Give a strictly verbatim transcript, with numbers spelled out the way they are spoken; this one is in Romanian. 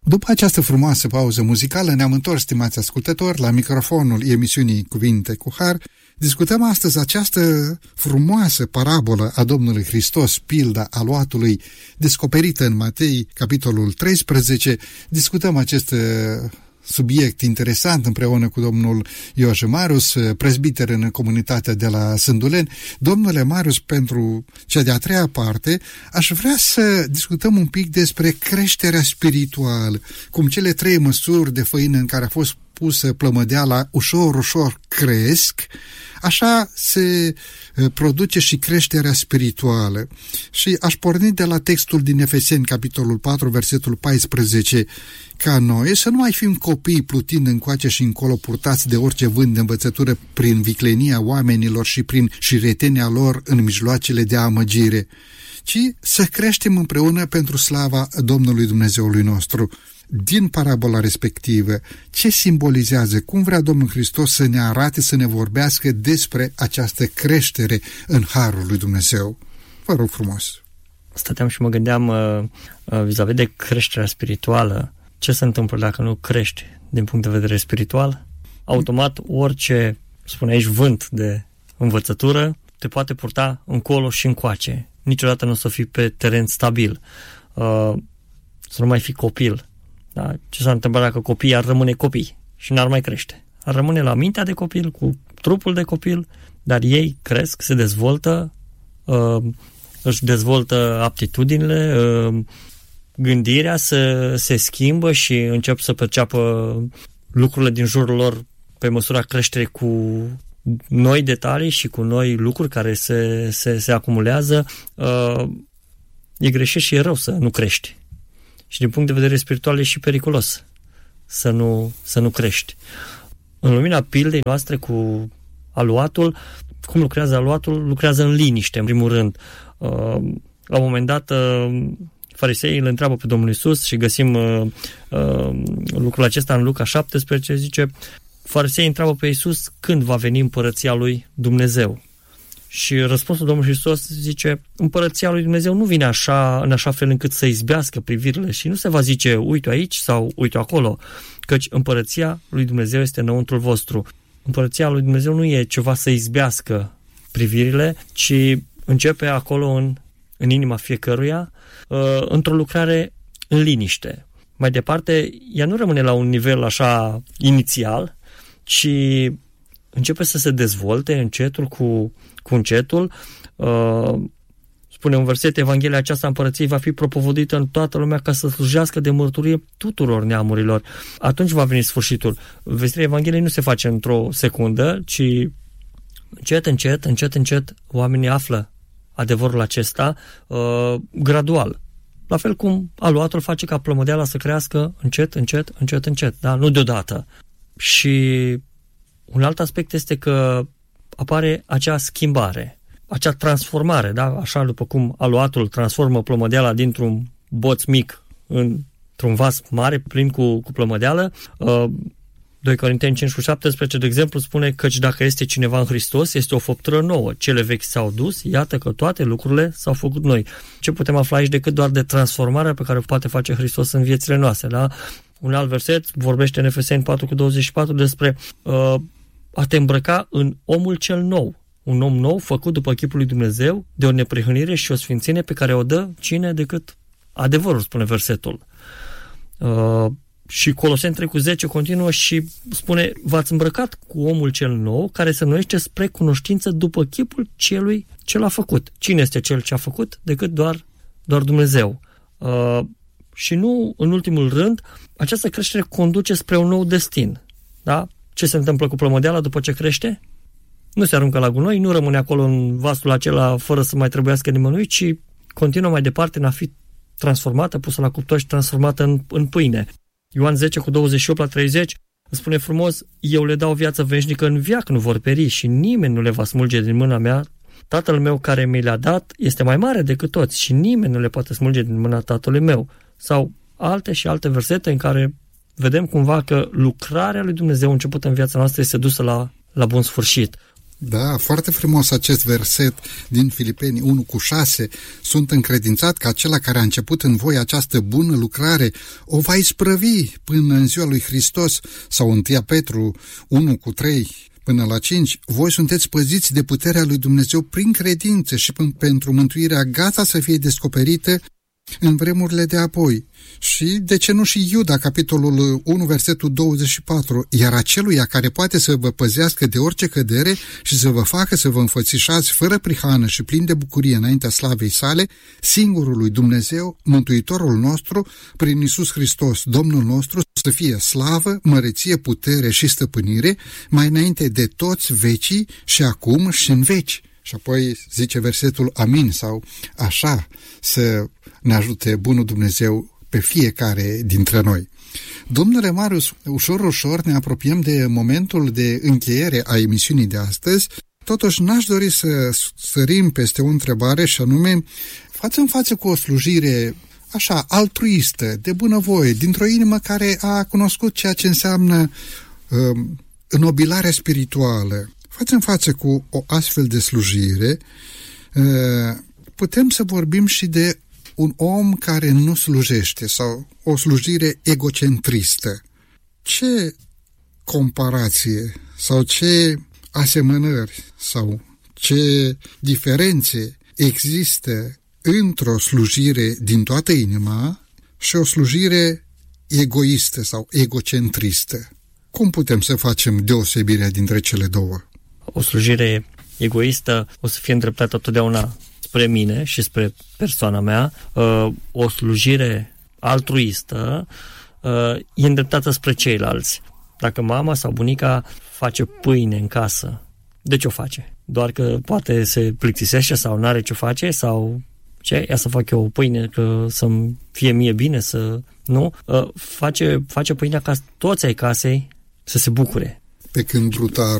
După această frumoasă pauză muzicală ne-am întors, stimați ascultători, la microfonul emisiunii Cuvinte cu Har. Discutăm astăzi această frumoasă parabolă a Domnului Hristos, pilda aluatului, descoperită în Matei, capitolul treisprezece. Discutăm acest subiect interesant împreună cu domnul Ioje Marius, prezbiter în comunitatea de la Sânduleni. Domnule Marius, pentru cea de-a treia parte, aș vrea să discutăm un pic despre creșterea spirituală, cum cele trei măsuri de făină în care a fost pusă plămădeala ușor, ușor cresc, așa se produce și creșterea spirituală. Și aș porni de la textul din Efeseni, capitolul patru, versetul paisprezece, ca noi să nu mai fim copii plutind încoace și încolo, purtați de orice vânt de învățătură prin viclenia oamenilor și prin șiretenia lor în mijloacele de amăgire, ci să creștem împreună pentru slava Domnului Dumnezeului nostru. Din parabola respectivă, ce simbolizează, cum vrea Domnul Hristos să ne arate, să ne vorbească despre această creștere în Harul lui Dumnezeu? Vă rog frumos. Stăteam și mă gândeam uh, uh, vis-a-vis de creșterea spirituală. Ce se întâmplă dacă nu crești din punct de vedere spiritual? Automat, orice, spune aici, vânt de învățătură te poate purta încolo și încoace. Niciodată nu o să fii pe teren stabil. Uh, să nu mai fii copil. Da? Ce s-ar întâmpla dacă copiii ar rămâne copii și n-ar mai crește? Ar rămâne la mintea de copil, cu trupul de copil, dar ei cresc, se dezvoltă, uh, își dezvoltă aptitudinile, uh, gândirea se, se schimbă și încep să perceapă lucrurile din jurul lor pe măsura creșterii cu noi detalii și cu noi lucruri care se, se, se acumulează. Uh, e greșit și e rău să nu crești. Și din punct de vedere spiritual e și periculos să nu, să nu crești. În lumina pildei noastre cu aluatul, cum lucrează aluatul? Lucrează în liniște, în primul rând. Uh, la un moment dat, uh, fariseii îl întreabă pe Domnul Iisus și găsim uh, uh, lucrul acesta în Luca șaptesprezece, zice, fariseii întreabă pe Iisus când va veni împărăția lui Dumnezeu. Și răspunsul Domnului Hristos zice, împărăția lui Dumnezeu nu vine așa, în așa fel încât să izbească privirile și nu se va zice, uite aici sau uite acolo, căci împărăția lui Dumnezeu este înăuntrul vostru. Împărăția lui Dumnezeu nu e ceva să izbească privirile, ci începe acolo în, în inima fiecăruia, uh, într-o lucrare în liniște. Mai departe, ea nu rămâne la un nivel așa inițial, ci începe să se dezvolte încetul cu, cu încetul. Uh, spune un verset, Evanghelia aceasta împărăției va fi propovăduită în toată lumea ca să slujească de mărturie tuturor neamurilor. Atunci va veni sfârșitul. Vestirea Evangheliei nu se face într-o secundă, ci încet, încet, încet, încet oamenii află adevărul acesta uh, gradual. La fel cum aluatul face ca plămădeala să crească încet, încet, încet, încet, da? Nu deodată. Și un alt aspect este că apare acea schimbare, acea transformare, da? Așa după cum aluatul transformă plămădeala dintr-un boț mic într-un vas mare plin cu, cu plămădeală. Uh, doi Corinteni cinci cu șaptesprezece, de exemplu, spune căci dacă este cineva în Hristos, este o făptură nouă. Cele vechi s-au dus, iată că toate lucrurile s-au făcut noi. Ce putem afla aici decât doar de transformarea pe care o poate face Hristos în viețile noastre, da? Un alt verset vorbește în Efeseni patru cu douăzeci și patru despre uh, a te îmbrăca în omul cel nou. Un om nou făcut după chipul lui Dumnezeu, de o neprihănire și o sfințenie pe care o dă cine decât adevărul, spune versetul. Uh, și Coloseni trei cu zece continuă și spune, v-ați îmbrăcat cu omul cel nou care se înnoiește spre cunoștință după chipul celui ce l-a făcut. Cine este cel ce a făcut? Decât doar, doar Dumnezeu. Uh, și nu, în ultimul rând, această creștere conduce spre un nou destin. Da? Ce se întâmplă cu plămădeala după ce crește? Nu se aruncă la gunoi, nu rămâne acolo în vasul acela fără să mai trebuiască nimănui, ci continuă mai departe în a fi transformată, pusă la cuptor și transformată în, în pâine. Ioan zece cu douăzeci și opt la treizeci spune frumos, eu le dau viață veșnică, în veac nu vor peri și nimeni nu le va smulge din mâna mea. Tatăl meu care mi le-a dat este mai mare decât toți și nimeni nu le poate smulge din mâna tatălui meu. Sau alte și alte versete în care vedem cumva că lucrarea lui Dumnezeu începută în viața noastră este dusă la, la bun sfârșit. Da, foarte frumos acest verset din Filipeni unu cu șase. Sunt încredințat că acela care a început în voi această bună lucrare o va isprăvi până în ziua lui Hristos. Sau întâi Petru unu cu trei până la cinci. Voi sunteți păziți de puterea lui Dumnezeu prin credință și pentru mântuirea gata să fie descoperită în vremurile de apoi. Și de ce nu și Iuda, capitolul unu, versetul douăzeci și patru, iar aceluia care poate să vă păzească de orice cădere și să vă facă să vă înfățișați fără prihană și plin de bucurie înaintea slavei sale, singurului Dumnezeu, Mântuitorul nostru, prin Iisus Hristos, Domnul nostru, să fie slavă, măreție, putere și stăpânire, mai înainte de toți vecii și acum și în veci. Și apoi zice versetul amin, sau așa să ne ajute bunul Dumnezeu pe fiecare dintre noi. Domnule Marius, ușor, ușor ne apropiem de momentul de încheiere a emisiunii de astăzi. Totuși n-aș dori să sărim peste o întrebare, și anume, față în față cu o slujire așa, altruistă, de bunăvoie, dintr-o inimă care a cunoscut ceea ce înseamnă uh, înnobilarea spirituală, față în față cu o astfel de slujire, uh, putem să vorbim și de un om care nu slujește sau o slujire egocentristă. Ce comparație sau ce asemănări sau ce diferențe există într-o slujire din toată inima și o slujire egoistă sau egocentristă? Cum putem să facem deosebirea dintre cele două? O slujire egoistă o să fie îndreptată totdeauna spre mine și spre persoana mea. O slujire altruistă e îndreptată spre ceilalți. Dacă mama sau bunica face pâine în casă, de ce o face? Doar că poate se plictisește sau n-are ce face? Sau ce? Ia să fac eu o pâine că să-mi fie mie bine? Să nu? Face, face pâinea ca toți ai casei să se bucure. Pe când brutar